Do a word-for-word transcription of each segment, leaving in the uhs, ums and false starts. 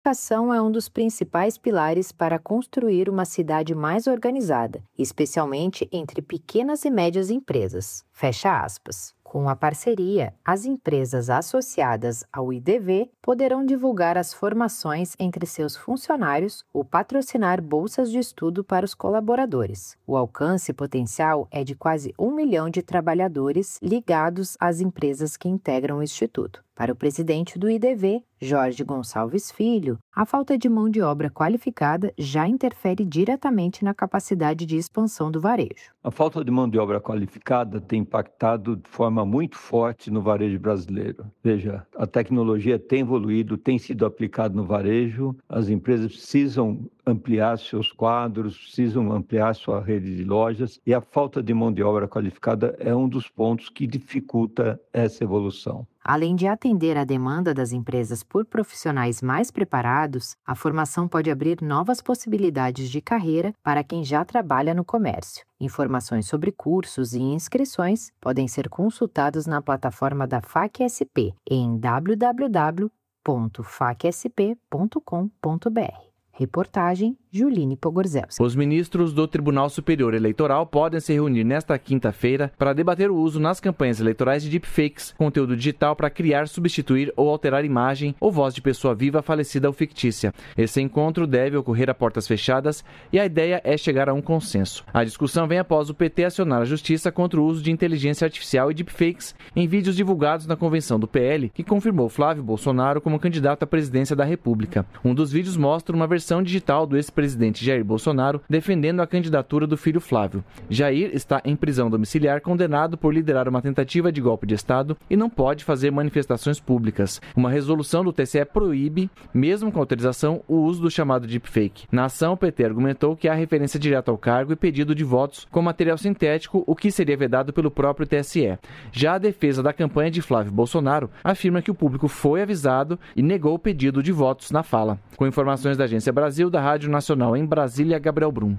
Educação é um dos principais pilares para construir uma cidade mais organizada, especialmente entre pequenas e médias empresas. Fecha aspas. Com a parceria, as empresas associadas ao I D V poderão divulgar as formações entre seus funcionários ou patrocinar bolsas de estudo para os colaboradores. O alcance potencial é de quase um milhão de trabalhadores ligados às empresas que integram o Instituto. Para o presidente do I D V, Jorge Gonçalves Filho, a falta de mão de obra qualificada já interfere diretamente na capacidade de expansão do varejo. A falta de mão de obra qualificada tem impactado de forma muito forte no varejo brasileiro. Veja, a tecnologia tem evoluído, tem sido aplicada no varejo, as empresas precisam ampliar seus quadros, precisam ampliar sua rede de lojas e a falta de mão de obra qualificada é um dos pontos que dificulta essa evolução. Além de atender à demanda das empresas por profissionais mais preparados, a formação pode abrir novas possibilidades de carreira para quem já trabalha no comércio. Informações sobre cursos e inscrições podem ser consultados na plataforma da F A C S P em w w w ponto fac s p ponto com ponto b r. Reportagem Juline Pogorzelski. Os ministros do Tribunal Superior Eleitoral podem se reunir nesta quinta-feira para debater o uso nas campanhas eleitorais de deepfakes, conteúdo digital para criar, substituir ou alterar imagem ou voz de pessoa viva, falecida ou fictícia. Esse encontro deve ocorrer a portas fechadas e a ideia é chegar a um consenso. A discussão vem após o P T acionar a Justiça contra o uso de inteligência artificial e deepfakes em vídeos divulgados na convenção do P L, que confirmou Flávio Bolsonaro como candidato à presidência da República. Um dos vídeos mostra uma versão digital do ex-presidente Jair Bolsonaro defendendo a candidatura do filho Flávio. Jair está em prisão domiciliar, condenado por liderar uma tentativa de golpe de Estado e não pode fazer manifestações públicas. Uma resolução do T C E proíbe, mesmo com autorização, o uso do chamado deepfake. Na ação, o P T argumentou que há referência direta ao cargo e pedido de votos com material sintético, o que seria vedado pelo próprio T S E. Já a defesa da campanha de Flávio Bolsonaro afirma que o público foi avisado e negou o pedido de votos na fala. Com informações da Agência Brasil, da Rádio Nacional em Brasília, Gabriel Brum.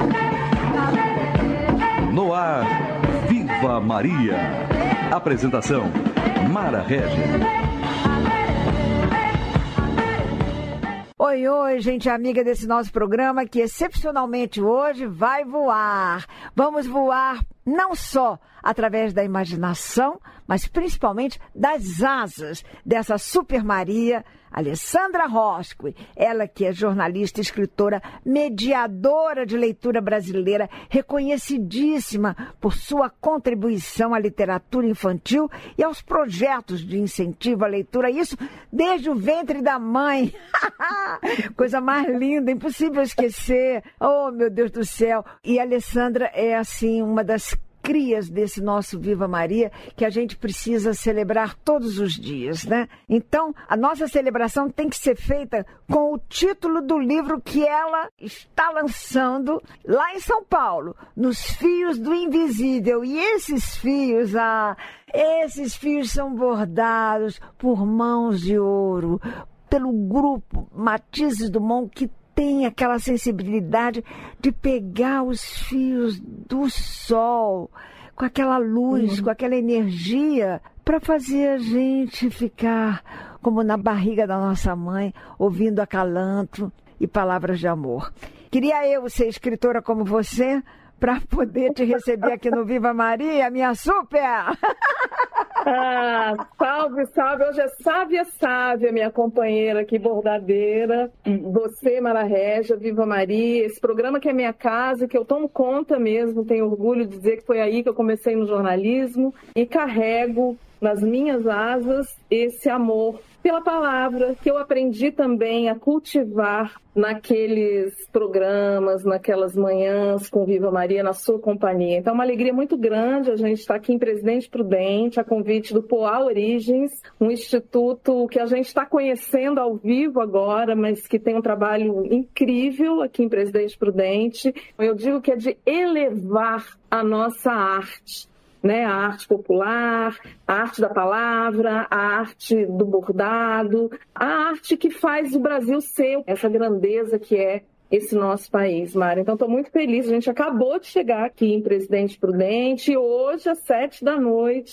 No ar, Viva Maria. Apresentação, Mara Regia. Oi, oi, gente amiga desse nosso programa que excepcionalmente hoje vai voar. Vamos voar não só através da imaginação, mas principalmente das asas dessa Super Maria, Alessandra Rosqui, ela que é jornalista, escritora, mediadora de leitura brasileira, reconhecidíssima por sua contribuição à literatura infantil e aos projetos de incentivo à leitura, isso desde o ventre da mãe. Coisa mais linda, impossível esquecer. Oh, meu Deus do céu. E a Alessandra é, assim, uma das crias desse nosso Viva Maria, que a gente precisa celebrar todos os dias, né? Então, a nossa celebração tem que ser feita com o título do livro que ela está lançando lá em São Paulo, Nos Fios do Invisível. E esses fios, ah, esses fios são bordados por mãos de ouro, pelo grupo Matizes Dumont, que tem aquela sensibilidade de pegar os fios do sol, com aquela luz, uhum. com aquela energia, para fazer a gente ficar como na barriga da nossa mãe, ouvindo acalanto e palavras de amor. Queria eu ser escritora como você, para poder te receber aqui no Viva Maria, minha super! Ah, salve, salve! Hoje é Sávia Sávia, minha companheira aqui, bordadeira. Você, Mara Regia, Viva Maria. Esse programa que é minha casa, que eu tomo conta mesmo, tenho orgulho de dizer que foi aí que eu comecei no jornalismo e carrego nas minhas asas esse amor pela palavra, que eu aprendi também a cultivar naqueles programas, naquelas manhãs com Viva Maria, na sua companhia. Então é uma alegria muito grande a gente estar aqui em Presidente Prudente, a convite do Poá Origens, um instituto que a gente está conhecendo ao vivo agora, mas que tem um trabalho incrível aqui em Presidente Prudente. Eu digo que é de elevar a nossa arte. Né, a arte popular, a arte da palavra, a arte do bordado, a arte que faz o Brasil ser essa grandeza que é esse nosso país, Mara. Então, estou muito feliz. A gente acabou de chegar aqui em Presidente Prudente e hoje, às sete da noite,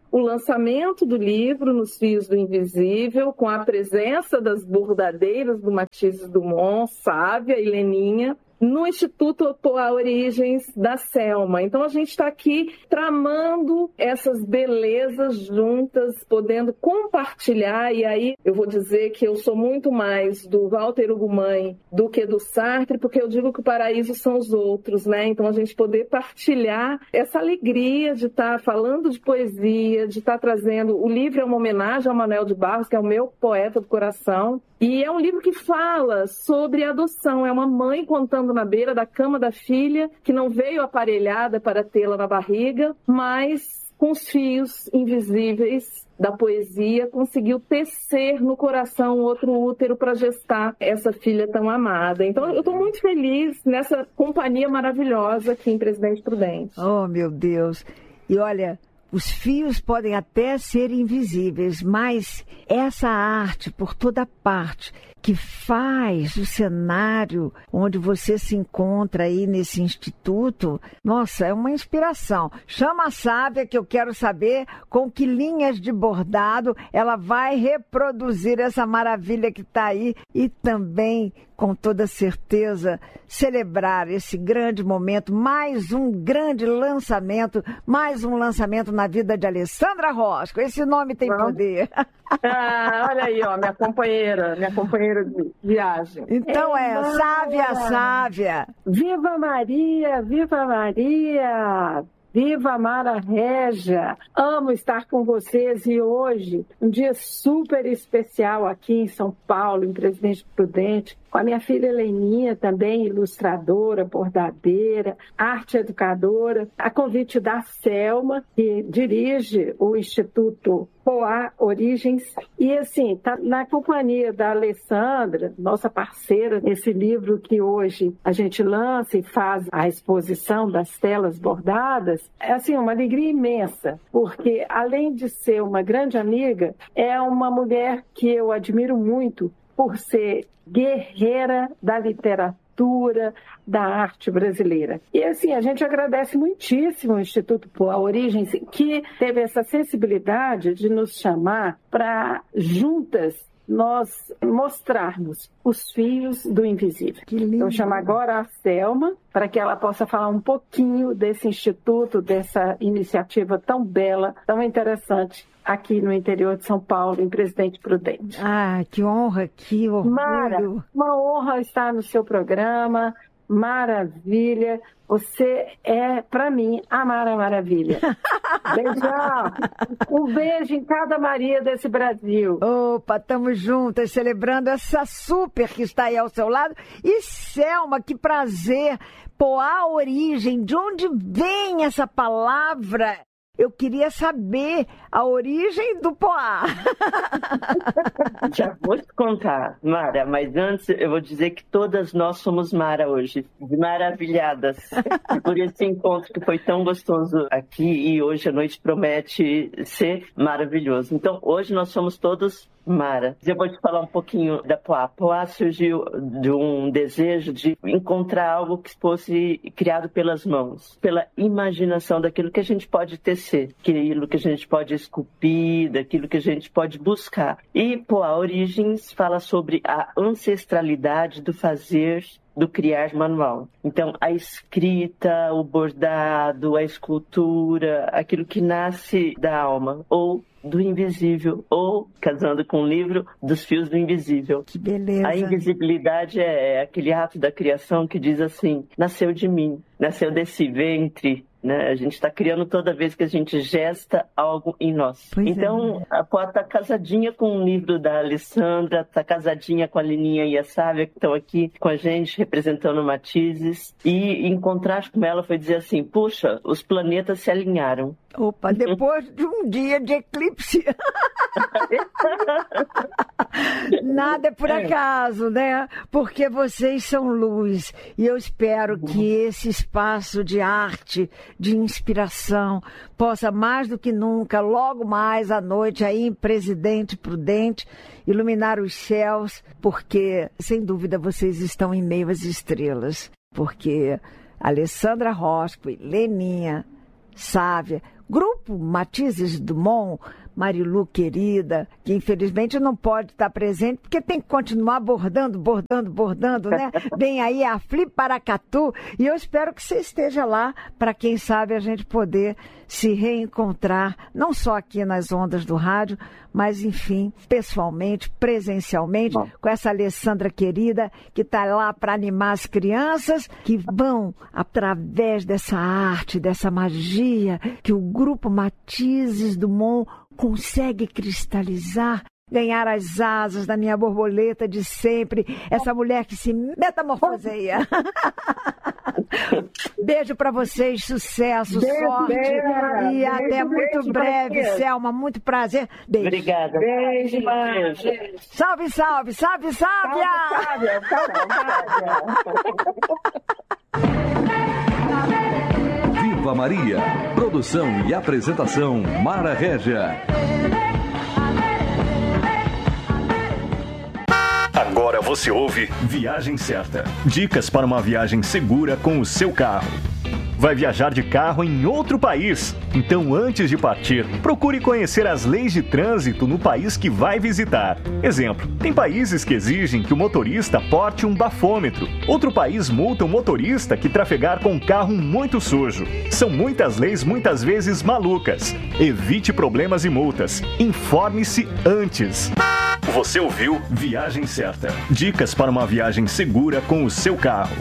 o lançamento do livro Nos Fios do Invisível, com a presença das bordadeiras do Matisse Dumont, Sávia e Leninha, no Instituto Poá Origens da Selma. Então a gente está aqui tramando essas belezas juntas, podendo compartilhar, e aí eu vou dizer que eu sou muito mais do Walter Ugumãe do que do Sartre, porque eu digo que o paraíso são os outros, né? Então a gente poder partilhar essa alegria de estar tá falando de poesia, de estar tá trazendo... O livro é uma homenagem ao Manuel de Barros, que é o meu poeta do coração, e é um livro que fala sobre adoção. É uma mãe contando na beira da cama da filha, que não veio aparelhada para tê-la na barriga, mas com os fios invisíveis da poesia conseguiu tecer no coração outro útero para gestar essa filha tão amada. Então eu estou muito feliz nessa companhia maravilhosa aqui em Presidente Prudente. Oh, meu Deus! E olha... Os fios podem até ser invisíveis, mas essa arte por toda parte que faz o cenário onde você se encontra aí nesse instituto, nossa, é uma inspiração. Chama a Sávia que eu quero saber com que linhas de bordado ela vai reproduzir essa maravilha que está aí e também, com toda certeza, celebrar esse grande momento, mais um grande lançamento, mais um lançamento na vida de Alessandra Rosco. Esse nome tem Não. poder. Ah, olha aí, ó, minha companheira, minha companheira de viagem. Então é, é Sávia, Sávia. Viva Maria, viva Maria! Viva Mara Régia! Amo estar com vocês e hoje, um dia super especial aqui em São Paulo, em Presidente Prudente, com a minha filha Heleninha, também ilustradora, bordadeira, arte educadora, a convite da Selma, que dirige o Instituto Poá Origens, e assim, tá na companhia da Alessandra, nossa parceira, nesse livro que hoje a gente lança e faz a exposição das telas bordadas. É assim, uma alegria imensa, porque além de ser uma grande amiga, é uma mulher que eu admiro muito por ser guerreira da literatura, da arte brasileira. E assim, a gente agradece muitíssimo o Instituto Poá Origens, que teve essa sensibilidade de nos chamar para juntas nós mostrarmos os fios do invisível. Que lindo. Eu chamo agora a Selma para que ela possa falar um pouquinho desse instituto, dessa iniciativa tão bela, tão interessante aqui no interior de São Paulo, em Presidente Prudente. Ah, que honra, que orgulho. Mara, uma honra estar no seu programa. Maravilha. Você é, para mim, a Mara Maravilha. Beijão. Um beijo em cada Maria desse Brasil. Opa, estamos juntas, celebrando essa super que está aí ao seu lado. E Selma, que prazer. Poá Origem, de onde vem essa palavra? Eu queria saber a origem do Poá. Já vou te contar, Mara, mas antes eu vou dizer que todas nós somos Mara hoje, maravilhadas por esse encontro que foi tão gostoso aqui e hoje a noite promete ser maravilhoso. Então hoje nós somos todos Mara. Eu vou te falar um pouquinho da Poá. Poá surgiu de um desejo de encontrar algo que fosse criado pelas mãos, pela imaginação daquilo que a gente pode tecer, aquilo que a gente pode esculpir, daquilo que a gente pode buscar. E Poá Origens fala sobre a ancestralidade do fazer, do criar manual. Então, a escrita, o bordado, a escultura, aquilo que nasce da alma, ou do invisível, ou, casando com o livro, dos fios do invisível. Que beleza. A invisibilidade é aquele ato da criação que diz assim, nasceu de mim, nasceu desse ventre, né? A gente está criando toda vez que a gente gesta algo em nós. Pois então, é. a Poá está casadinha com o livro da Alessandra, está casadinha com a Leninha e a Sávia, que estão aqui com a gente, representando Matizes. E em contraste com ela foi dizer assim, puxa, os planetas se alinharam. Opa, depois de um dia de eclipse. Nada é por acaso, né? Porque vocês são luz. E eu espero que esse espaço de arte, de inspiração, possa mais do que nunca, logo mais à noite, aí em Presidente Prudente, iluminar os céus, porque, sem dúvida, vocês estão em meio às estrelas. Porque Alessandra Rosco e Leninha, Sávia, Grupo Matizes Dumont, Marilu querida, que infelizmente não pode estar presente, porque tem que continuar bordando, bordando, bordando, né? Vem aí a Flip Paracatu, e eu espero que você esteja lá, para quem sabe a gente poder se reencontrar, não só aqui nas ondas do rádio, mas, enfim, pessoalmente, presencialmente, Bom. com essa Alessandra querida, que está lá para animar as crianças, que vão, através dessa arte, dessa magia, que o Grupo Matizes Dumont consegue cristalizar, ganhar as asas da minha borboleta de sempre, essa mulher que se metamorfoseia. Beijo para vocês, sucesso, beijo, sorte beijo, e até beijo, muito beijo, breve, beijo. Selma, muito prazer. Beijo. Obrigada. Beijo, beijo. Salve, salve, salve, salve! Salve, salve, salve. Viva Maria. Produção e apresentação Mara Régia. Agora você ouve Viagem Certa. Dicas para uma viagem segura com o seu carro. Vai viajar de carro em outro país? Então, antes de partir, procure conhecer as leis de trânsito no país que vai visitar. Exemplo, tem países que exigem que o motorista porte um bafômetro. Outro país multa o motorista que trafegar com um carro muito sujo. São muitas leis, muitas vezes malucas. Evite problemas e multas. Informe-se antes. Você ouviu Viagem Certa. Dicas para uma viagem segura com o seu carro.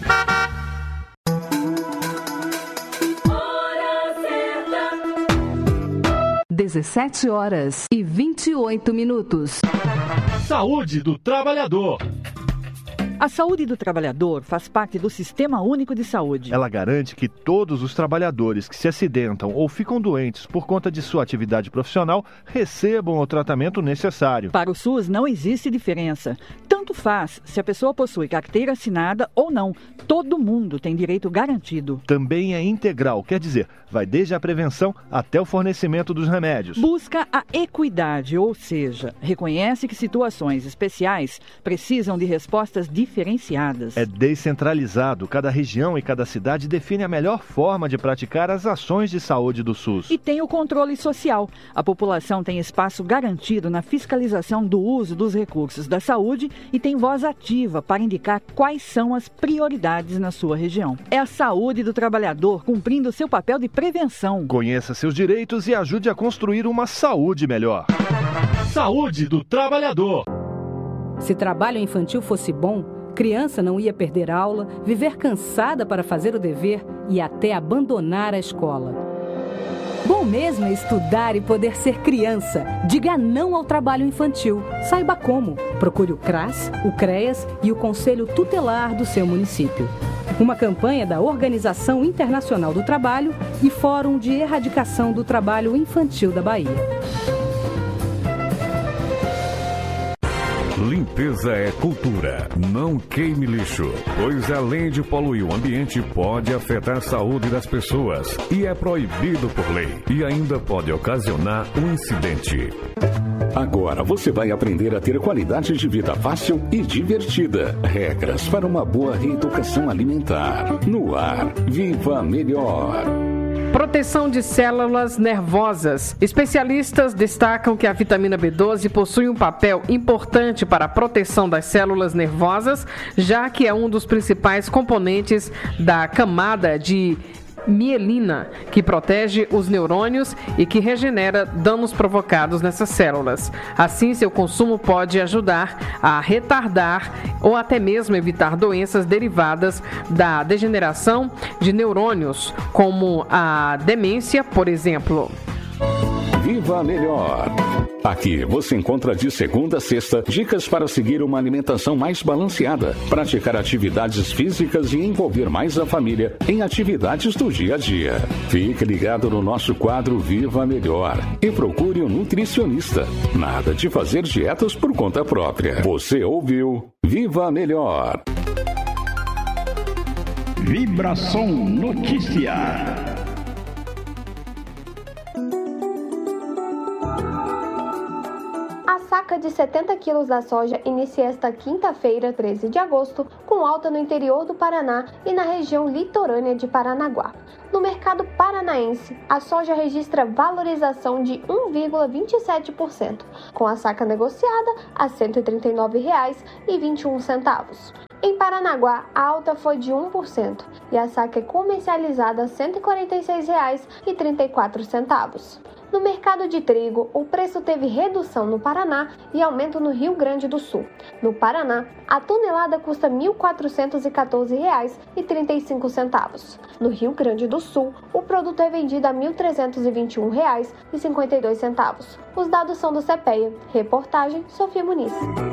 dezessete horas e vinte e oito minutos. Saúde do trabalhador. A saúde do trabalhador faz parte do Sistema Único de Saúde. Ela garante que todos os trabalhadores que se acidentam ou ficam doentes por conta de sua atividade profissional recebam o tratamento necessário. Para o SUS não existe diferença. Tanto faz se a pessoa possui carteira assinada ou não. Todo mundo tem direito garantido. Também é integral, quer dizer, vai desde a prevenção até o fornecimento dos remédios. Busca a equidade, ou seja, reconhece que situações especiais precisam de respostas diferentes. diferenciadas. É descentralizado. Cada região e cada cidade define a melhor forma de praticar as ações de saúde do SUS. E tem o controle social. A população tem espaço garantido na fiscalização do uso dos recursos da saúde e tem voz ativa para indicar quais são as prioridades na sua região. É a saúde do trabalhador cumprindo seu papel de prevenção. Conheça seus direitos e ajude a construir uma saúde melhor. Saúde do trabalhador. Se trabalho infantil fosse bom, criança não ia perder aula, viver cansada para fazer o dever e até abandonar a escola. Bom mesmo é estudar e poder ser criança. Diga não ao trabalho infantil. Saiba como. Procure o CRAS, o CREAS e o Conselho Tutelar do seu município. Uma campanha da Organização Internacional do Trabalho e Fórum de Erradicação do Trabalho Infantil da Bahia. Limpeza é cultura. Não queime lixo, pois além de poluir o ambiente, pode afetar a saúde das pessoas e é proibido por lei. E ainda pode ocasionar um incidente. Agora você vai aprender a ter qualidade de vida fácil e divertida. Regras para uma boa reeducação alimentar. No ar, Viva Melhor. Proteção de células nervosas. Especialistas destacam que a vitamina B doze possui um papel importante para a proteção das células nervosas, já que é um dos principais componentes da camada de mielina, que protege os neurônios e que regenera danos provocados nessas células. Assim, seu consumo pode ajudar a retardar ou até mesmo evitar doenças derivadas da degeneração de neurônios, como a demência, por exemplo. Viva Melhor. Aqui você encontra de segunda a sexta dicas para seguir uma alimentação mais balanceada, praticar atividades físicas e envolver mais a família em atividades do dia a dia. Fique ligado no nosso quadro Viva Melhor e procure um nutricionista. Nada de fazer dietas por conta própria. Você ouviu Viva Melhor. Vibração Notícia. A saca de setenta quilos da soja inicia esta quinta-feira, treze de agosto, com alta no interior do Paraná e na região litorânea de Paranaguá. No mercado paranaense, a soja registra valorização de um vírgula vinte e sete por cento, com a saca negociada a cento e trinta e nove reais e vinte e um centavos. Em Paranaguá, a alta foi de um por cento e a saca é comercializada a cento e quarenta e seis reais e trinta e quatro centavos. No mercado de trigo, o preço teve redução no Paraná e aumento no Rio Grande do Sul. No Paraná, a tonelada custa mil quatrocentos e quatorze reais e trinta e cinco centavos. No Rio Grande do Sul, o produto é vendido a mil trezentos e vinte e um reais e cinquenta e dois centavos. Os dados são do CEPEA. Reportagem Sofia Muniz.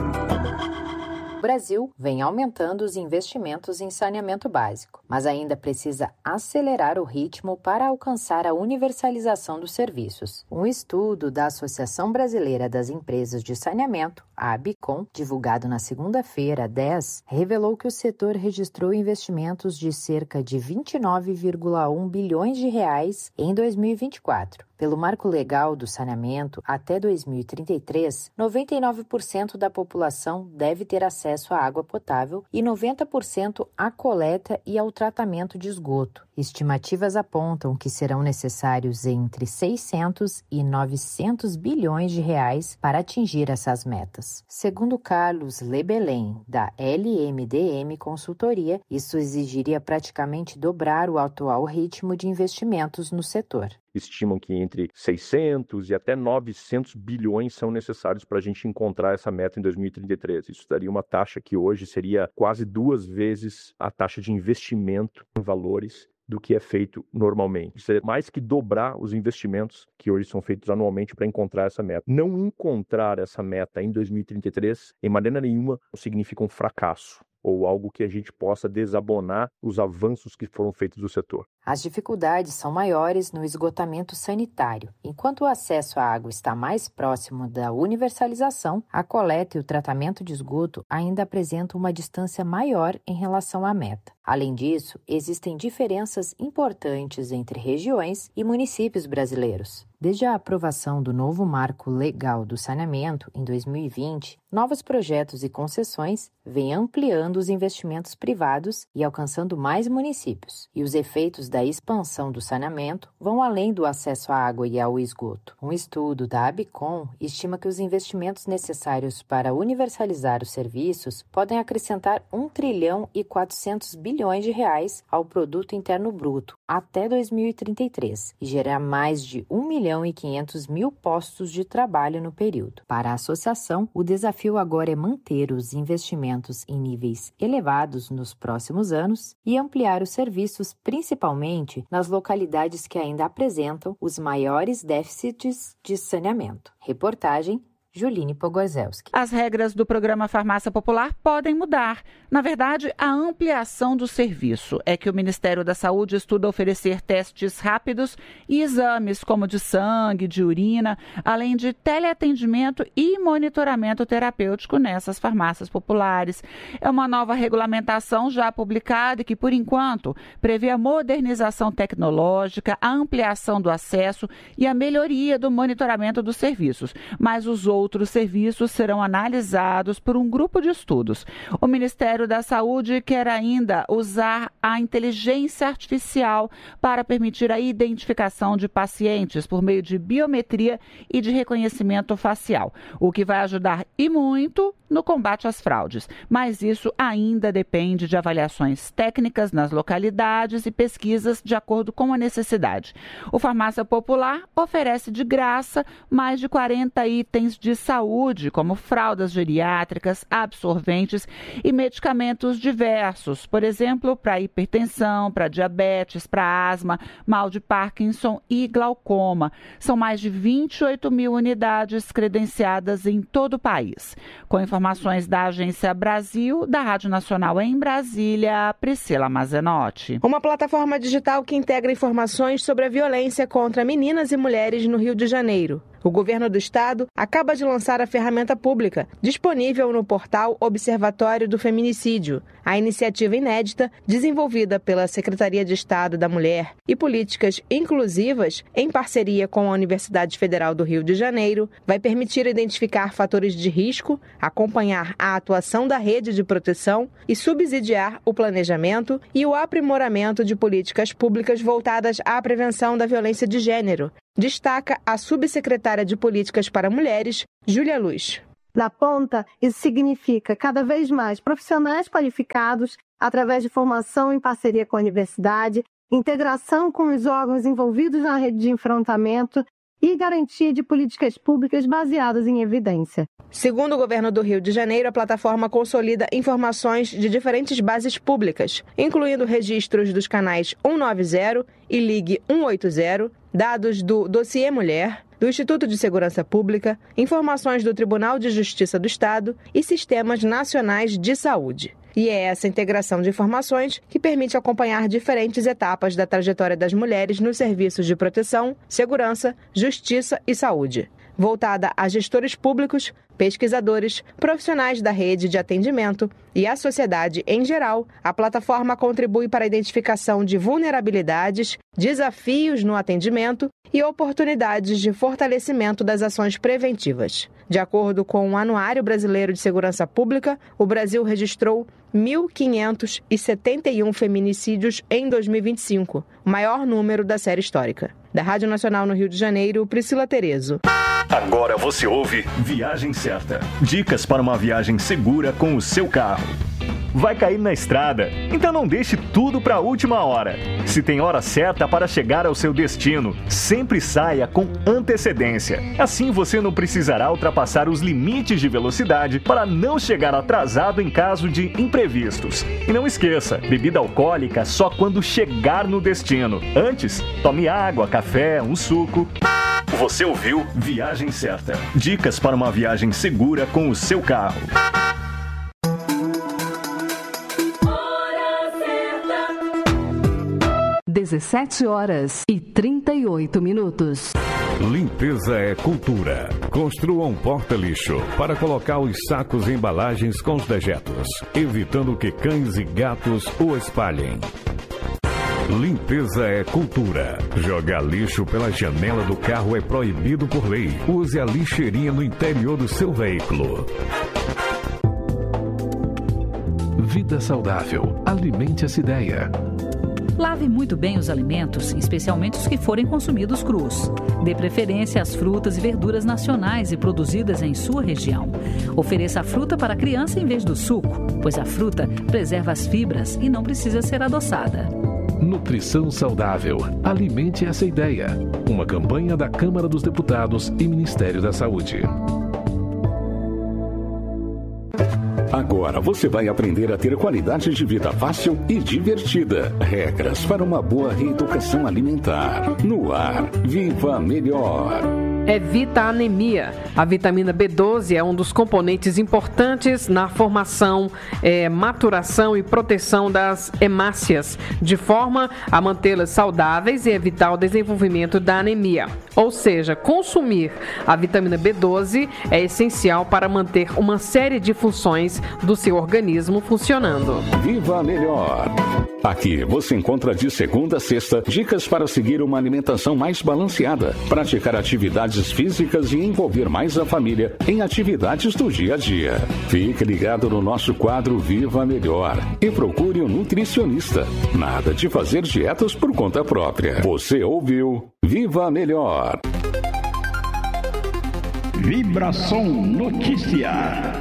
O Brasil vem aumentando os investimentos em saneamento básico, mas ainda precisa acelerar o ritmo para alcançar a universalização dos serviços. Um estudo da Associação Brasileira das Empresas de Saneamento, a ABICOM, divulgado na segunda-feira, dez, revelou que o setor registrou investimentos de cerca de vinte e nove vírgula um bilhões de reais em dois mil e vinte e quatro. Pelo marco legal do saneamento, até dois mil e trinta e três, noventa e nove por cento da população deve ter acesso à água potável e noventa por cento à coleta e ao tratamento de esgoto. Estimativas apontam que serão necessários entre seiscentos e novecentos bilhões de reais para atingir essas metas. Segundo Carlos Lebelém, da L M D M Consultoria, isso exigiria praticamente dobrar o atual ritmo de investimentos no setor. Estimam que entre seiscentos e até novecentos bilhões são necessários para a gente encontrar essa meta em dois mil e trinta e três. Isso daria uma taxa que hoje seria quase duas vezes a taxa de investimento em valores do que é feito normalmente. Isso é mais que dobrar os investimentos que hoje são feitos anualmente para encontrar essa meta. Não encontrar essa meta em dois mil e trinta e três, em maneira nenhuma, significa um fracasso ou algo que a gente possa desabonar os avanços que foram feitos do setor. As dificuldades são maiores no esgotamento sanitário. Enquanto o acesso à água está mais próximo da universalização, a coleta e o tratamento de esgoto ainda apresentam uma distância maior em relação à meta. Além disso, existem diferenças importantes entre regiões e municípios brasileiros. Desde a aprovação do novo marco legal do saneamento em dois mil e vinte, novos projetos e concessões vêm ampliando os investimentos privados e alcançando mais municípios. E os efeitos da expansão do saneamento vão além do acesso à água e ao esgoto. Um estudo da ABICOM estima que os investimentos necessários para universalizar os serviços podem acrescentar um trilhão e quatrocentos bilhões de reais ao produto interno bruto até dois mil e trinta e três e gerar mais de um milhão e quinhentos mil postos de trabalho no período. Para a associação, o desafio agora é manter os investimentos em níveis elevados nos próximos anos e ampliar os serviços, principalmente nas localidades que ainda apresentam os maiores déficits de saneamento. Reportagem Juline Pogorzelski. As regras do programa Farmácia Popular podem mudar. Na verdade, a ampliação do serviço é que o Ministério da Saúde estuda oferecer testes rápidos e exames como de sangue, de urina, além de teleatendimento e monitoramento terapêutico nessas farmácias populares. É uma nova regulamentação já publicada e que, por enquanto, prevê a modernização tecnológica, a ampliação do acesso e a melhoria do monitoramento dos serviços. Mas os outros Outros serviços serão analisados por um grupo de estudos. O Ministério da Saúde quer ainda usar a inteligência artificial para permitir a identificação de pacientes por meio de biometria e de reconhecimento facial, o que vai ajudar e muito no combate às fraudes. Mas isso ainda depende de avaliações técnicas nas localidades e pesquisas de acordo com a necessidade. O Farmácia Popular oferece de graça mais de quarenta itens de saúde, como fraldas geriátricas, absorventes e medicamentos diversos, por exemplo, para hipertensão, para diabetes, para asma, mal de Parkinson e glaucoma. São mais de vinte e oito mil unidades credenciadas em todo o país. Com informações da Agência Brasil, da Rádio Nacional em Brasília, Priscila Mazenotti. Uma plataforma digital que integra informações sobre a violência contra meninas e mulheres no Rio de Janeiro. O governo do estado acaba de lançar a ferramenta pública, disponível no portal Observatório do Feminicídio. A iniciativa inédita, desenvolvida pela Secretaria de Estado da Mulher e Políticas Inclusivas, em parceria com a Universidade Federal do Rio de Janeiro, vai permitir identificar fatores de risco, acompanhar a atuação da rede de proteção e subsidiar o planejamento e o aprimoramento de políticas públicas voltadas à prevenção da violência de gênero, destaca a subsecretária de Políticas para Mulheres, Júlia Luz. Na ponta, isso significa cada vez mais profissionais qualificados através de formação em parceria com a universidade, integração com os órgãos envolvidos na rede de enfrentamento e garantia de políticas públicas baseadas em evidência. Segundo o governo do Rio de Janeiro, a plataforma consolida informações de diferentes bases públicas, incluindo registros dos canais cento e noventa e Ligue cento e oitenta, dados do Dossiê Mulher, do Instituto de Segurança Pública, informações do Tribunal de Justiça do Estado e sistemas nacionais de saúde. E é essa integração de informações que permite acompanhar diferentes etapas da trajetória das mulheres nos serviços de proteção, segurança, justiça e saúde. Voltada a gestores públicos, pesquisadores, profissionais da rede de atendimento e a sociedade em geral, a plataforma contribui para a identificação de vulnerabilidades, desafios no atendimento e oportunidades de fortalecimento das ações preventivas. De acordo com o Anuário Brasileiro de Segurança Pública, o Brasil registrou mil quinhentos e setenta e um feminicídios em dois mil e vinte e cinco, o maior número da série histórica. Da Rádio Nacional no Rio de Janeiro, Priscila Terezo. Agora você ouve Viagem Certa. Dicas para uma viagem segura com o seu carro. Vai cair na estrada? Então não deixe tudo para a última hora. Se tem hora certa para chegar ao seu destino, sempre saia com antecedência. Assim você não precisará ultrapassar os limites de velocidade para não chegar atrasado em caso de imprevistos. E não esqueça, bebida alcoólica só quando chegar no destino. Antes, tome água, café, um suco. Você ouviu Viagem Certa. Dicas para uma viagem segura com o seu carro. dezessete horas e trinta e oito minutos. Limpeza é cultura. Construa um porta-lixo para colocar os sacos e embalagens com os dejetos, evitando que cães e gatos o espalhem. Limpeza é cultura. Jogar lixo pela janela do carro é proibido por lei. Use a lixeirinha no interior do seu veículo. Vida saudável. Alimente essa ideia. Lave muito bem os alimentos, especialmente os que forem consumidos crus. Dê preferência às frutas e verduras nacionais e produzidas em sua região. Ofereça a fruta para a criança em vez do suco, pois a fruta preserva as fibras e não precisa ser adoçada. Nutrição saudável. Alimente essa ideia. Uma campanha da Câmara dos Deputados e Ministério da Saúde. Agora você vai aprender a ter qualidade de vida fácil e divertida. Regras para uma boa reeducação alimentar. No ar, Viva Melhor. Evita a anemia. A vitamina B doze é um dos componentes importantes na formação, é, maturação e proteção das hemácias, de forma a mantê-las saudáveis e evitar o desenvolvimento da anemia. Ou seja, consumir a vitamina B doze é essencial para manter uma série de funções do seu organismo funcionando. Viva Melhor. Aqui você encontra de segunda a sexta dicas para seguir uma alimentação mais balanceada, praticar atividades físicas e envolver mais a família em atividades do dia a dia. Fique ligado no nosso quadro Viva Melhor e procure um nutricionista. Nada de fazer dietas por conta própria. Você ouviu Viva Melhor. Vibração Notícia.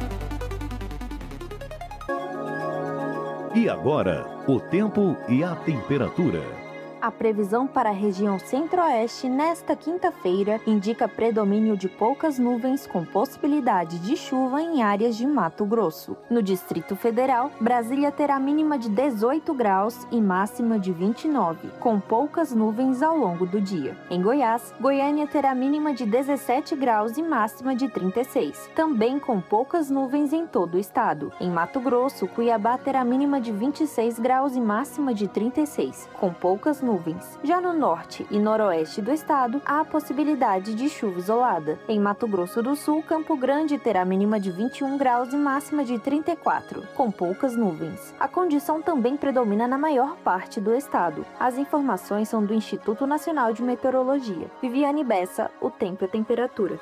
E agora, o tempo e a temperatura. A previsão para a região centro-oeste nesta quinta-feira indica predomínio de poucas nuvens com possibilidade de chuva em áreas de Mato Grosso. No Distrito Federal, Brasília terá mínima de dezoito graus e máxima de vinte e nove, com poucas nuvens ao longo do dia. Em Goiás, Goiânia terá mínima de dezessete graus e máxima de trinta e seis, também com poucas nuvens em todo o estado. Em Mato Grosso, Cuiabá terá mínima de vinte e seis graus e máxima de trinta e seis, com poucas nuvens nuvens. Já no norte e noroeste do estado, há a possibilidade de chuva isolada. Em Mato Grosso do Sul, Campo Grande terá mínima de vinte e um graus e máxima de trinta e quatro, com poucas nuvens. A condição também predomina na maior parte do estado. As informações são do Instituto Nacional de Meteorologia. Viviane Bessa, o tempo e a temperatura.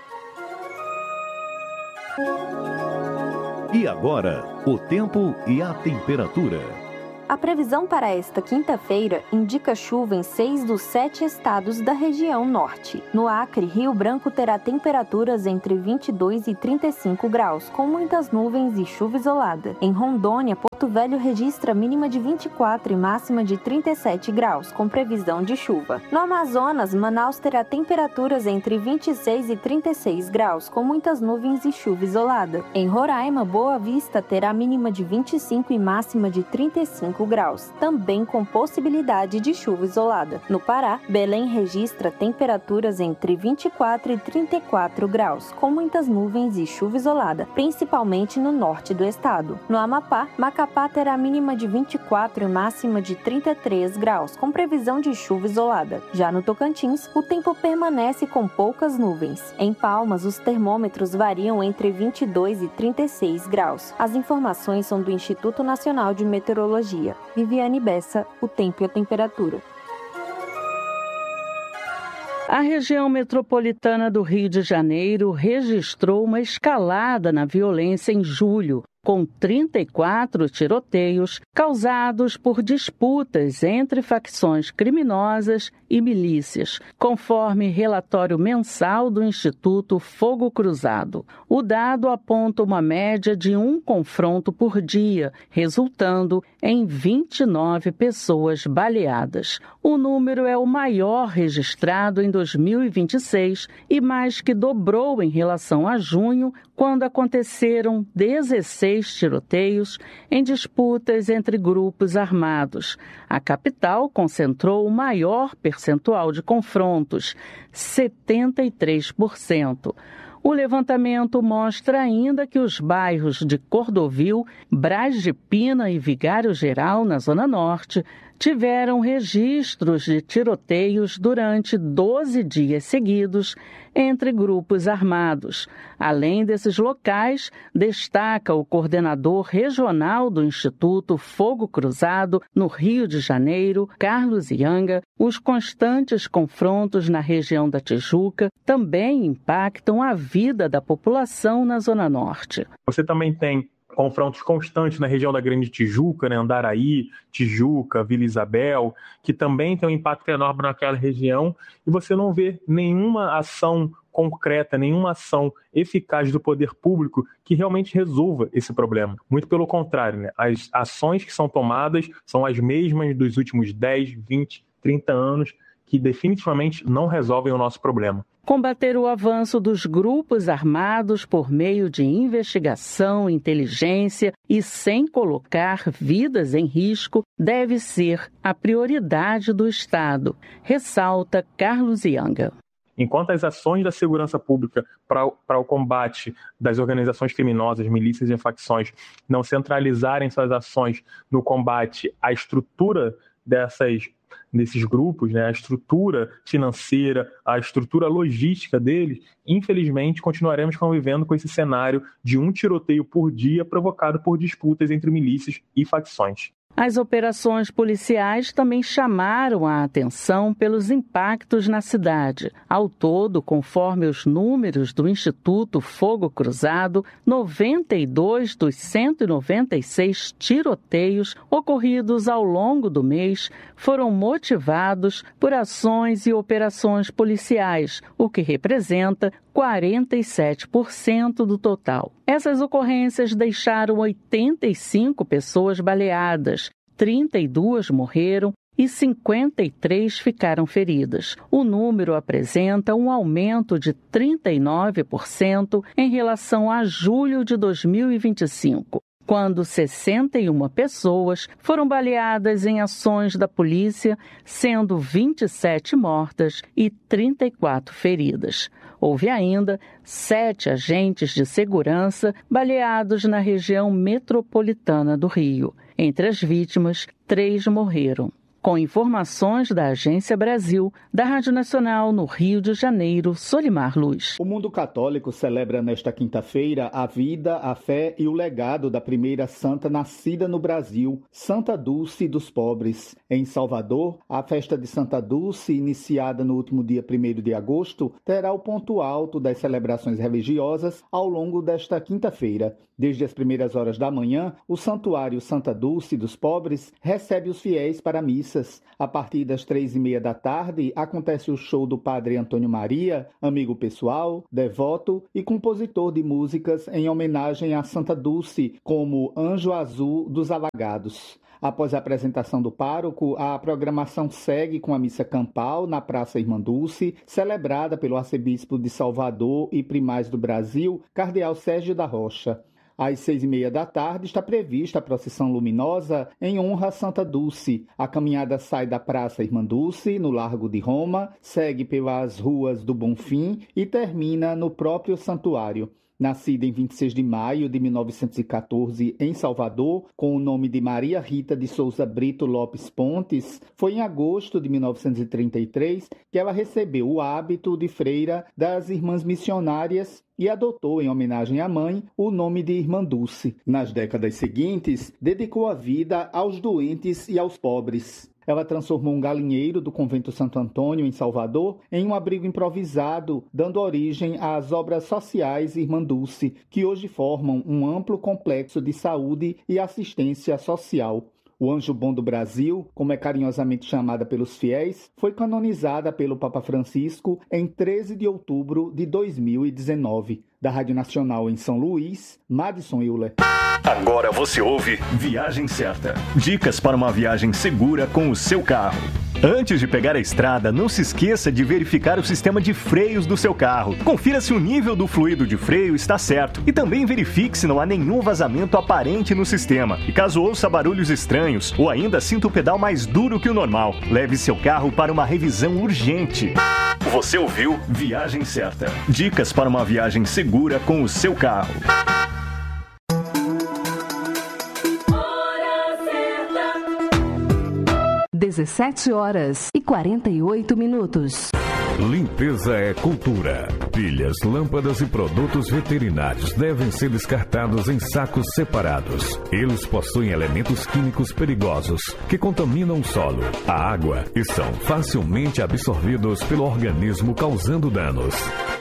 E agora, o tempo e a temperatura. A previsão para esta quinta-feira indica chuva em seis dos sete estados da região norte. No Acre, Rio Branco terá temperaturas entre vinte e dois e trinta e cinco graus, com muitas nuvens e chuva isolada. Em Rondônia, Porto Velho registra mínima de vinte e quatro e máxima de trinta e sete graus, com previsão de chuva. No Amazonas, Manaus terá temperaturas entre vinte e seis e trinta e seis graus, com muitas nuvens e chuva isolada. Em Roraima, Boa Vista terá mínima de vinte e cinco e máxima de trinta e cinco graus, também com possibilidade de chuva isolada. No Pará, Belém registra temperaturas entre vinte e quatro e trinta e quatro graus, com muitas nuvens e chuva isolada, principalmente no norte do estado. No Amapá, Macapá terá mínima de vinte e quatro e máxima de trinta e três graus, com previsão de chuva isolada. Já no Tocantins, o tempo permanece com poucas nuvens. Em Palmas, os termômetros variam entre vinte e dois e trinta e seis graus. As informações são do Instituto Nacional de Meteorologia. Viviane Bessa, o tempo e a temperatura. A região metropolitana do Rio de Janeiro registrou uma escalada na violência em julho, com trinta e quatro tiroteios causados por disputas entre facções criminosas e milícias, conforme relatório mensal do Instituto Fogo Cruzado. O dado aponta uma média de um confronto por dia, resultando em vinte e nove pessoas baleadas. O número é o maior registrado em dois mil e vinte e seis e mais que dobrou em relação a junho, quando aconteceram dezesseis tiroteios em disputas entre grupos armados. A capital concentrou o maior percentual de confrontos, setenta e três por cento. O levantamento mostra ainda que os bairros de Cordovil, Braz de Pina e Vigário Geral, na Zona Norte, tiveram registros de tiroteios durante doze dias seguidos entre grupos armados. Além desses locais, destaca o coordenador regional do Instituto Fogo Cruzado, no Rio de Janeiro, Carlos Ianga, os constantes confrontos na região da Tijuca também impactam a vida da população na Zona Norte. Você também tem confrontos constantes na região da Grande Tijuca, né, Andaraí, Tijuca, Vila Isabel, que também tem um impacto enorme naquela região, e você não vê nenhuma ação concreta, nenhuma ação eficaz do poder público que realmente resolva esse problema. Muito pelo contrário, né, as ações que são tomadas são as mesmas dos últimos dez, vinte, trinta anos, que definitivamente não resolvem o nosso problema. Combater o avanço dos grupos armados por meio de investigação, inteligência e sem colocar vidas em risco deve ser a prioridade do Estado, ressalta Carlos Ianga. Enquanto as ações da segurança pública para o combate das organizações criminosas, milícias e facções não centralizarem suas ações no combate à estrutura dessas desses grupos, né, a estrutura financeira, a estrutura logística deles, infelizmente continuaremos convivendo com esse cenário de um tiroteio por dia provocado por disputas entre milícias e facções. As operações policiais também chamaram a atenção pelos impactos na cidade. Ao todo, conforme os números do Instituto Fogo Cruzado, noventa e dois dos cento e noventa e seis tiroteios ocorridos ao longo do mês foram motivados por ações e operações policiais, o que representa quarenta e sete por cento do total. Essas ocorrências deixaram oitenta e cinco pessoas baleadas, trinta e duas morreram e cinquenta e três ficaram feridas. O número apresenta um aumento de trinta e nove por cento em relação a julho de dois mil e vinte e cinco. Quando sessenta e uma pessoas foram baleadas em ações da polícia, sendo vinte e sete mortas e trinta e quatro feridas. Houve ainda sete agentes de segurança baleados na região metropolitana do Rio. Entre as vítimas, três morreram. Com informações da Agência Brasil, da Rádio Nacional no Rio de Janeiro, Solimar Luz. O mundo católico celebra nesta quinta-feira a vida, a fé e o legado da primeira santa nascida no Brasil, Santa Dulce dos Pobres. Em Salvador, a festa de Santa Dulce, iniciada no último dia primeiro de agosto, terá o ponto alto das celebrações religiosas ao longo desta quinta-feira. Desde as primeiras horas da manhã, o Santuário Santa Dulce dos Pobres recebe os fiéis para a missa. A partir das três e meia da tarde, acontece o show do Padre Antônio Maria, amigo pessoal, devoto e compositor de músicas em homenagem a Santa Dulce, como Anjo Azul dos Alagados. Após a apresentação do pároco, a programação segue com a missa campal na Praça Irmã Dulce, celebrada pelo arcebispo de Salvador e primaz do Brasil, Cardeal Sérgio da Rocha. Às seis e meia da tarde está prevista a procissão luminosa em honra a Santa Dulce. A caminhada sai da Praça Irmã Dulce, no Largo de Roma, segue pelas ruas do Bonfim e termina no próprio santuário. Nascida em vinte e seis de maio de mil novecentos e catorze em Salvador, com o nome de Maria Rita de Souza Brito Lopes Pontes, foi em agosto de mil novecentos e trinta e três que ela recebeu o hábito de freira das Irmãs Missionárias e adotou, em homenagem à mãe, o nome de Irmã Dulce. Nas décadas seguintes, dedicou a vida aos doentes e aos pobres. Ela transformou um galinheiro do Convento Santo Antônio, em Salvador, em um abrigo improvisado, dando origem às obras sociais Irmã Dulce, que hoje formam um amplo complexo de saúde e assistência social. O Anjo Bom do Brasil, como é carinhosamente chamada pelos fiéis, foi canonizada pelo Papa Francisco em treze de outubro de dois mil e dezenove. Da Rádio Nacional em São Luís, Madison Euler. Agora você ouve Viagem Certa. Dicas para uma viagem segura com o seu carro. Antes de pegar a estrada, não se esqueça de verificar o sistema de freios do seu carro. Confira se o nível do fluido de freio está certo e também verifique se não há nenhum vazamento aparente no sistema. E caso ouça barulhos estranhos ou ainda sinta o pedal mais duro que o normal, leve seu carro para uma revisão urgente. Você ouviu Viagem Certa. Dicas para uma viagem segura com o seu carro. dezessete horas e quarenta e oito minutos. Limpeza é cultura. Pilhas, lâmpadas e produtos veterinários devem ser descartados em sacos separados. Eles possuem elementos químicos perigosos que contaminam o solo, a água e são facilmente absorvidos pelo organismo, causando danos.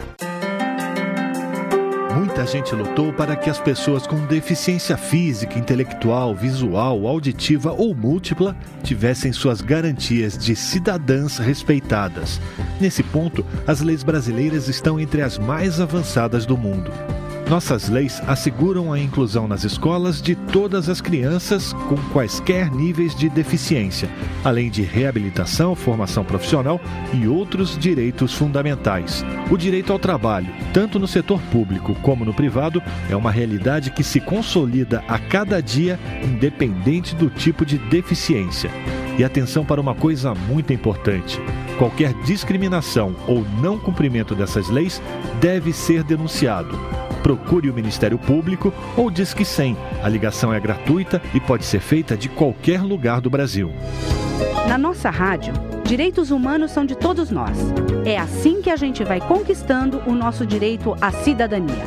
Muita gente lutou para que as pessoas com deficiência física, intelectual, visual, auditiva ou múltipla tivessem suas garantias de cidadãs respeitadas. Nesse ponto, as leis brasileiras estão entre as mais avançadas do mundo. Nossas leis asseguram a inclusão nas escolas de todas as crianças com quaisquer níveis de deficiência, além de reabilitação, formação profissional e outros direitos fundamentais. O direito ao trabalho, tanto no setor público como no privado, é uma realidade que se consolida a cada dia, independente do tipo de deficiência. E atenção para uma coisa muito importante: qualquer discriminação ou não cumprimento dessas leis deve ser denunciado. Procure o Ministério Público ou Disque cem. A ligação é gratuita e pode ser feita de qualquer lugar do Brasil. Na nossa rádio, direitos humanos são de todos nós. É assim que a gente vai conquistando o nosso direito à cidadania.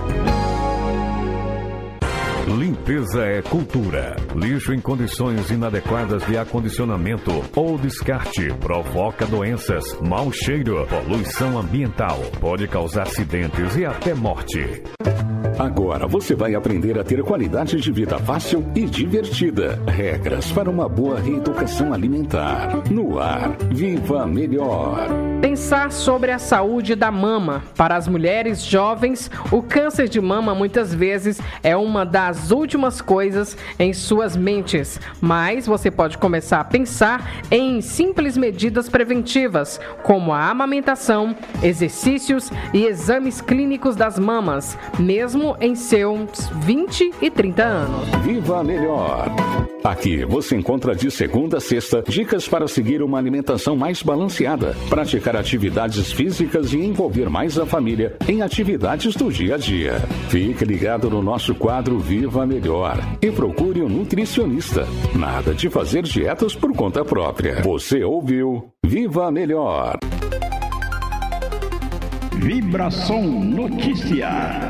Limpeza é cultura. Lixo em condições inadequadas de acondicionamento ou descarte provoca doenças, mau cheiro, poluição ambiental, pode causar acidentes e até morte. Agora você vai aprender a ter qualidade de vida fácil e divertida. Regras para uma boa reeducação alimentar. No ar, Viva Melhor. Pensar sobre a saúde da mama. Para as mulheres jovens, o câncer de mama muitas vezes é uma das últimas coisas em suas mentes. Mas você pode começar a pensar em simples medidas preventivas, como a amamentação, exercícios e exames clínicos das mamas, mesmo mesmo em seus vinte e trinta anos. Viva Melhor! Aqui você encontra de segunda a sexta dicas para seguir uma alimentação mais balanceada, praticar atividades físicas e envolver mais a família em atividades do dia a dia. Fique ligado no nosso quadro Viva Melhor e procure um nutricionista. Nada de fazer dietas por conta própria. Você ouviu Viva Melhor! Vibração Notícia.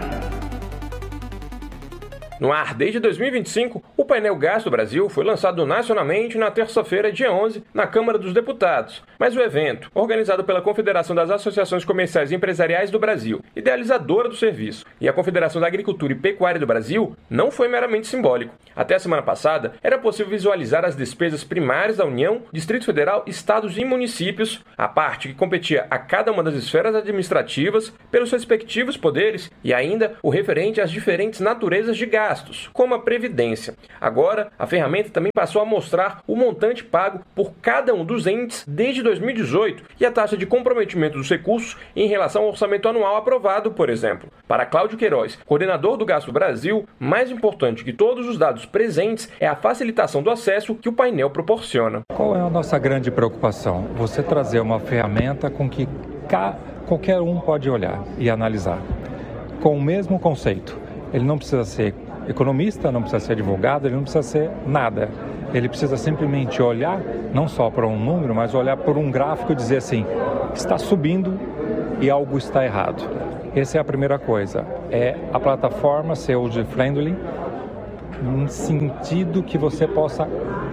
No ar desde dois mil e vinte e cinco, o painel Gasto Brasil foi lançado nacionalmente na terça-feira, dia onze, na Câmara dos Deputados. Mas o evento, organizado pela Confederação das Associações Comerciais e Empresariais do Brasil, idealizadora do serviço, e a Confederação da Agricultura e Pecuária do Brasil, não foi meramente simbólico. Até a semana passada, era possível visualizar as despesas primárias da União, Distrito Federal, estados e municípios, a parte que competia a cada uma das esferas administrativas, pelos respectivos poderes, e ainda o referente às diferentes naturezas de gasto, como a Previdência. Agora, a ferramenta também passou a mostrar o montante pago por cada um dos entes desde dois mil e dezoito e a taxa de comprometimento dos recursos em relação ao orçamento anual aprovado, por exemplo. Para Cláudio Queiroz, coordenador do Gasto Brasil, mais importante que todos os dados presentes é a facilitação do acesso que o painel proporciona. Qual é a nossa grande preocupação? Você trazer uma ferramenta com que qualquer um pode olhar e analisar, com o mesmo conceito. Ele não precisa ser economista, não precisa ser advogado, ele não precisa ser nada. Ele precisa simplesmente olhar, não só para um número, mas olhar por um gráfico e dizer assim, está subindo e algo está errado. Essa é a primeira coisa. É a plataforma ser user-friendly, no sentido que você possa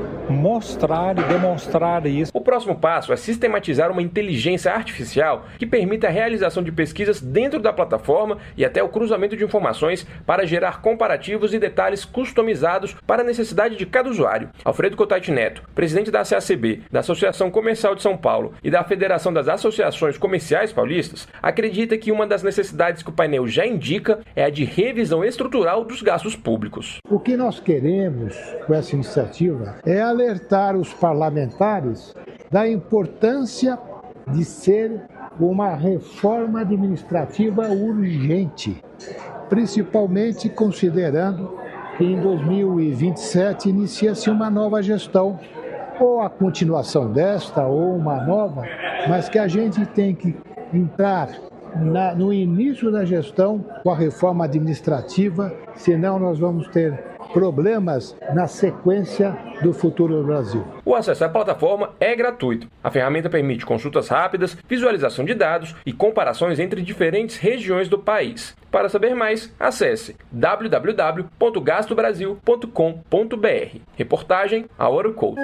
mostrar e demonstrar isso. O próximo passo é sistematizar uma inteligência artificial que permita a realização de pesquisas dentro da plataforma e até o cruzamento de informações para gerar comparativos e detalhes customizados para a necessidade de cada usuário. Alfredo Cotati Neto, presidente da A C A C B, da Associação Comercial de São Paulo e da Federação das Associações Comerciais Paulistas, acredita que uma das necessidades que o painel já indica é a de revisão estrutural dos gastos públicos. O que nós queremos com essa iniciativa é alertar os parlamentares da importância de ser uma reforma administrativa urgente, principalmente considerando que em dois mil e vinte e sete inicia-se uma nova gestão, ou a continuação desta, ou uma nova, mas que a gente tem que entrar na, no início da gestão com a reforma administrativa, senão nós vamos ter problemas na sequência do futuro do Brasil. O acesso à plataforma é gratuito. A ferramenta permite consultas rápidas, visualização de dados e comparações entre diferentes regiões do país. Para saber mais, acesse w w w ponto gasto brasil ponto com ponto b r. Reportagem Auro Couto.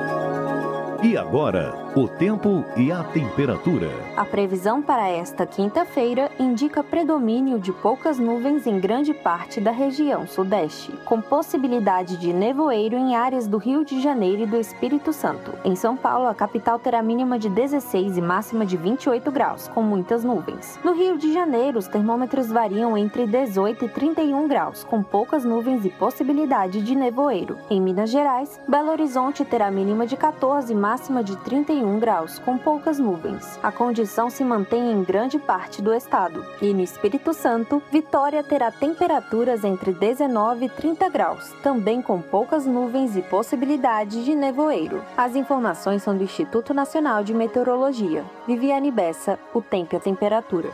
E agora, o tempo e a temperatura. A previsão para esta quinta-feira indica predomínio de poucas nuvens em grande parte da região sudeste, com possibilidade de nevoeiro em áreas do Rio de Janeiro e do Espírito Santo. Em São Paulo, a capital terá mínima de dezesseis e máxima de vinte e oito graus, com muitas nuvens. No Rio de Janeiro, os termômetros variam entre dezoito e trinta e um graus, com poucas nuvens e possibilidade de nevoeiro. Em Minas Gerais, Belo Horizonte terá mínima de quatorze e máxima de trinta e um graus, com poucas nuvens. A condição se mantém em grande parte do estado. E no Espírito Santo, Vitória terá temperaturas entre dezenove e trinta graus, também com poucas nuvens e possibilidade de nevoeiro. As informações são do Instituto Nacional de Meteorologia. Viviane Bessa, o tempo e a temperatura.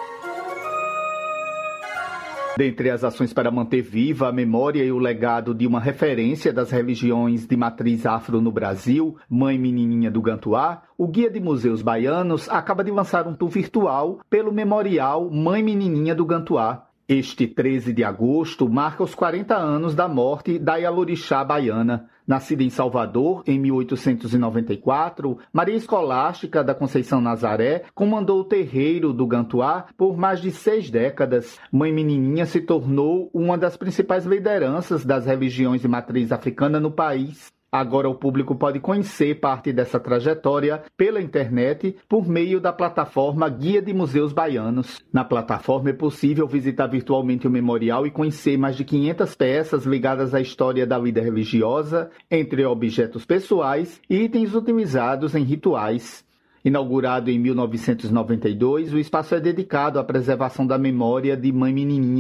Dentre as ações para manter viva a memória e o legado de uma referência das religiões de matriz afro no Brasil, Mãe Menininha do Gantuá, o Guia de Museus Baianos acaba de lançar um tour virtual pelo Memorial Mãe Menininha do Gantuá. Este treze de agosto marca os quarenta anos da morte da Ialorixá baiana. Nascida em Salvador, em mil oitocentos e noventa e quatro, Maria Escolástica da Conceição Nazaré comandou o terreiro do Gantuá por mais de seis décadas. Mãe Menininha se tornou uma das principais lideranças das religiões de matriz africana no país. Agora o público pode conhecer parte dessa trajetória pela internet por meio da plataforma Guia de Museus Baianos. Na plataforma é possível visitar virtualmente o memorial e conhecer mais de quinhentas peças ligadas à história da vida religiosa, entre objetos pessoais e itens utilizados em rituais. Inaugurado em mil novecentos e noventa e dois, o espaço é dedicado à preservação da memória de Mãe Menininha.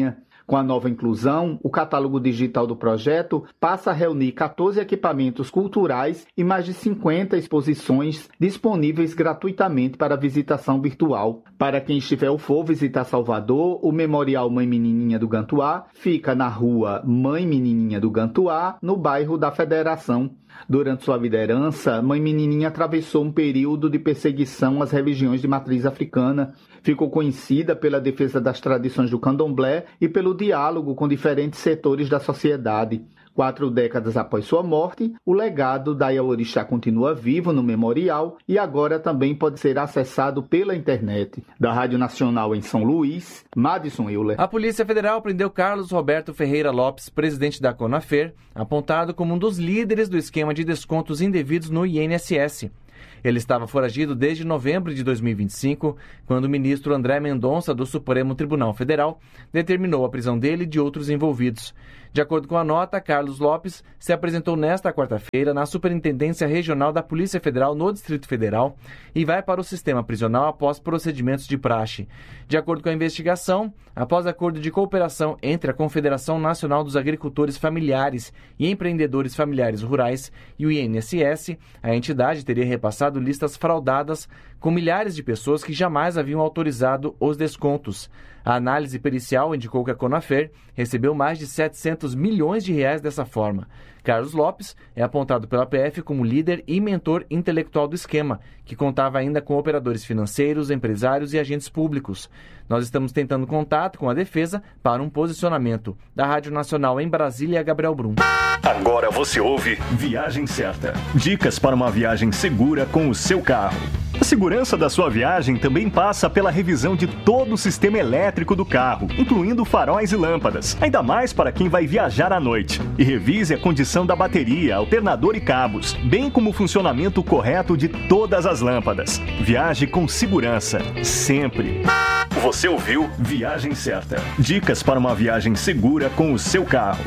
Com a nova inclusão, o catálogo digital do projeto passa a reunir catorze equipamentos culturais e mais de cinquenta exposições disponíveis gratuitamente para visitação virtual. Para quem estiver ou for visitar Salvador, o Memorial Mãe Menininha do Gantuá fica na rua Mãe Menininha do Gantuá, no bairro da Federação. Durante sua liderança, Mãe Menininha atravessou um período de perseguição às religiões de matriz africana. Ficou conhecida pela defesa das tradições do candomblé e pelo diálogo com diferentes setores da sociedade. Quatro décadas após sua morte, o legado da Yaorixá continua vivo no memorial e agora também pode ser acessado pela internet. Da Rádio Nacional em São Luís, Madison Euler. A Polícia Federal prendeu Carlos Roberto Ferreira Lopes, presidente da Conafer, apontado como um dos líderes do esquema de descontos indevidos no I N S S. Ele estava foragido desde novembro de dois mil e vinte e cinco, quando o ministro André Mendonça, do Supremo Tribunal Federal, determinou a prisão dele e de outros envolvidos. De acordo com a nota, Carlos Lopes se apresentou nesta quarta-feira na Superintendência Regional da Polícia Federal no Distrito Federal e vai para o sistema prisional após procedimentos de praxe. De acordo com a investigação, após acordo de cooperação entre a Confederação Nacional dos Agricultores Familiares e Empreendedores Familiares Rurais e o I N S S, a entidade teria repassado listas fraudadas com milhares de pessoas que jamais haviam autorizado os descontos. A análise pericial indicou que a Conafer recebeu mais de setecentos milhões de reais dessa forma. Carlos Lopes é apontado pela P F como líder e mentor intelectual do esquema, que contava ainda com operadores financeiros, empresários e agentes públicos. Nós estamos tentando contato com a defesa para um posicionamento. Da Rádio Nacional em Brasília, Gabriel Brum. Agora você ouve Viagem Certa. Dicas para uma viagem segura com o seu carro. A segurança da sua viagem também passa pela revisão de todo o sistema elétrico do carro, incluindo faróis e lâmpadas, ainda mais para quem vai viajar à noite. E revise a condição da bateria, alternador e cabos, bem como o funcionamento correto de todas as lâmpadas. Viaje com segurança, sempre. Você ouviu Viagem Certa. Dicas para uma viagem segura com o seu carro.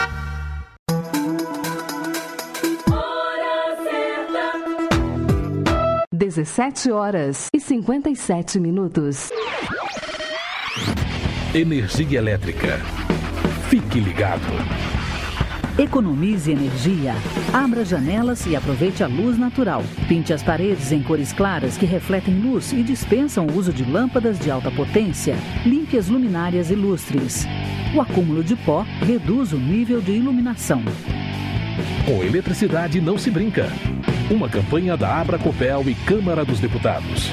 dezessete horas e cinquenta e sete minutos. Energia elétrica. Fique ligado. Economize energia. Abra janelas e aproveite a luz natural. Pinte as paredes em cores claras que refletem luz e dispensam o uso de lâmpadas de alta potência. Limpe as luminárias e lustres. O acúmulo de pó reduz o nível de iluminação. Com eletricidade não se brinca. Uma campanha da Abracopel e Câmara dos Deputados.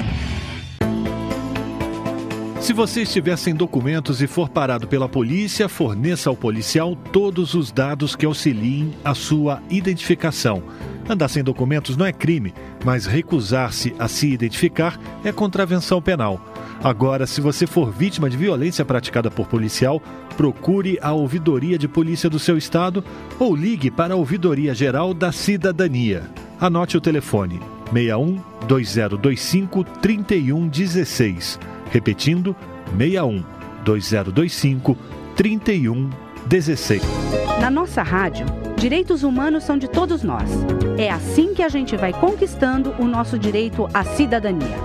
Se você estiver sem documentos e for parado pela polícia, forneça ao policial todos os dados que auxiliem a sua identificação. Andar sem documentos não é crime, mas recusar-se a se identificar é contravenção penal. Agora, se você for vítima de violência praticada por policial, procure a Ouvidoria de Polícia do seu estado ou ligue para a Ouvidoria Geral da Cidadania. Anote o telefone seis um dois zero dois cinco três um um seis. Repetindo, seis um dois zero dois cinco três um um seis. Na nossa rádio, direitos humanos são de todos nós. É assim que a gente vai conquistando o nosso direito à cidadania.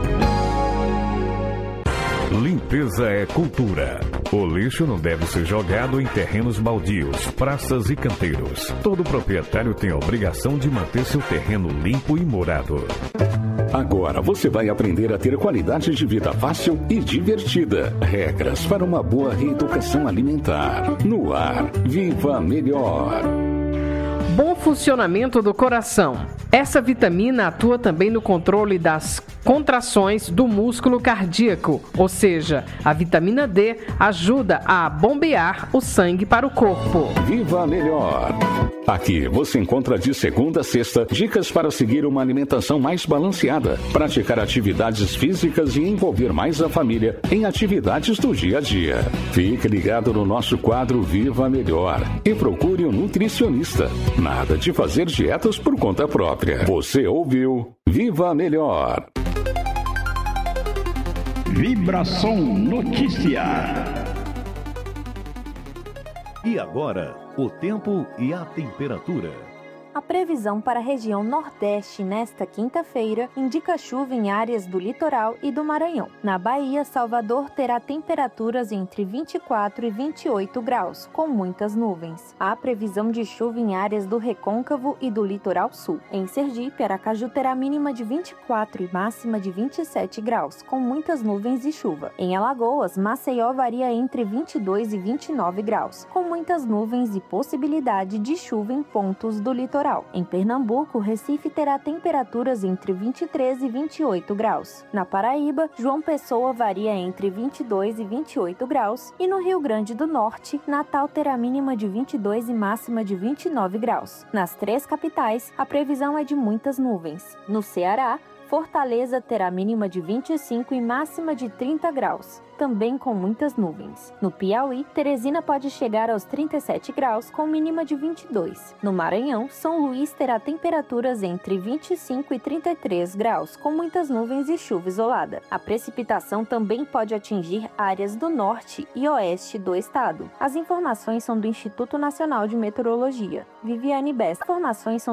Limpeza é cultura. O lixo não deve ser jogado em terrenos baldios, praças e canteiros. Todo proprietário tem a obrigação de manter seu terreno limpo e morado. Agora você vai aprender a ter qualidade de vida fácil e divertida. Regras para uma boa reeducação alimentar. No ar, Viva Melhor. Bom funcionamento do coração. Essa vitamina atua também no controle das contrações do músculo cardíaco, ou seja, a vitamina D ajuda a bombear o sangue para o corpo. Viva Melhor. Aqui você encontra de segunda a sexta dicas para seguir uma alimentação mais balanceada, praticar atividades físicas e envolver mais a família em atividades do dia a dia. Fique ligado no nosso quadro Viva Melhor e procure um nutricionista. Nada de fazer dietas por conta própria. Você ouviu Viva Melhor. Vibração Notícia. E agora, o tempo e a temperatura. A previsão para a região Nordeste nesta quinta-feira indica chuva em áreas do litoral e do Maranhão. Na Bahia, Salvador terá temperaturas entre vinte e quatro e vinte e oito graus, com muitas nuvens. Há previsão de chuva em áreas do Recôncavo e do litoral sul. Em Sergipe, Aracaju terá mínima de vinte e quatro e máxima de vinte e sete graus, com muitas nuvens e chuva. Em Alagoas, Maceió varia entre vinte e dois e vinte e nove graus, com muitas nuvens e possibilidade de chuva em pontos do litoral. Em Pernambuco, Recife terá temperaturas entre vinte e três e vinte e oito graus. Na Paraíba, João Pessoa varia entre vinte e dois e vinte e oito graus. E no Rio Grande do Norte, Natal terá mínima de vinte e dois e máxima de vinte e nove graus. Nas três capitais, a previsão é de muitas nuvens. No Ceará, Fortaleza terá mínima de vinte e cinco e máxima de trinta graus, também com muitas nuvens. No Piauí, Teresina pode chegar aos trinta e sete graus, com mínima de vinte e dois. No Maranhão, São Luís terá temperaturas entre vinte e cinco e trinta e três graus, com muitas nuvens e chuva isolada. A precipitação também pode atingir áreas do norte e oeste do estado. As informações são do Instituto Nacional de Meteorologia. Viviane Bessa. Informações são